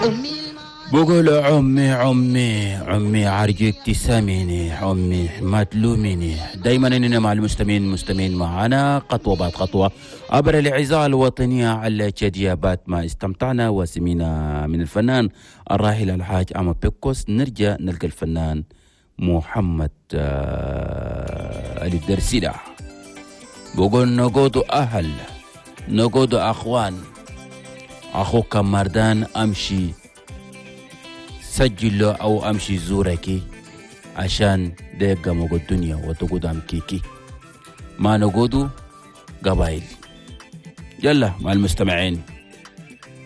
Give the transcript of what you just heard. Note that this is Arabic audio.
بقول عمي عرجك تساميني، عمي ما تلوميني. دايما اننا مع المستمعين معنا خطوه بعد خطوه عبر الاعزاء الوطنيه الجديابات ما استمتعنا وسمينا من الفنان الراحل الحاج أما بيكوس. نرجع نلقى الفنان محمد ألف درسيلة. بقول نقود أهل، نقود أخوان، أخوك مردان أمشي سجل له أو أمشي زوركي عشان ديقا موجود الدنيا وتقود أمكيكي. ما نقودوا قبائل. يلا مع المستمعين.